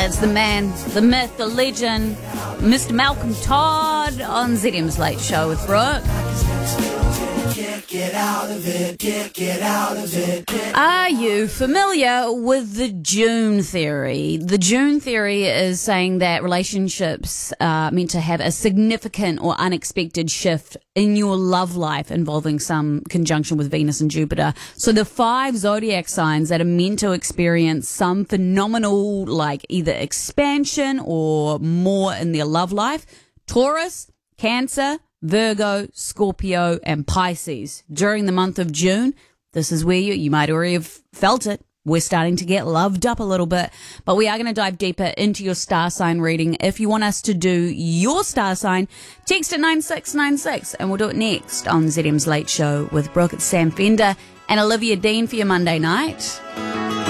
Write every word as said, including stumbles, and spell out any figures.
That's the man, the myth, the legend, Mister Malcolm Todd on Z M's Late Show with Brooke. Can't get out of it, can't get out of it. Are you familiar with the June theory? The June theory is saying that relationships are meant to have a significant or unexpected shift in your love life involving some conjunction with Venus and Jupiter. So the five zodiac signs that are meant to experience some phenomenal, like either expansion or more in their love life: Taurus, Cancer, Virgo, Scorpio, and Pisces. During the month of June, this is where you, you might already have felt it. We're starting to get loved up a little bit, but we are going to dive deeper into your star sign reading. If you want us to do your star sign, text at nine six nine six, and we'll do it next on Z M's Late Show with Brooke. It's Sam Fender and Olivia Dean for your Monday night.